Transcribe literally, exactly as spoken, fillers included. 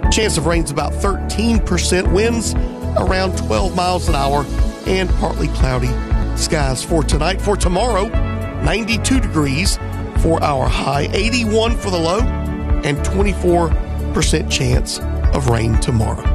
Chance of rain's about thirteen percent, winds around twelve miles an hour, and partly cloudy skies for tonight. For tomorrow, ninety-two degrees for our high, eighty-one for the low, and twenty-four percent chance of rain tomorrow.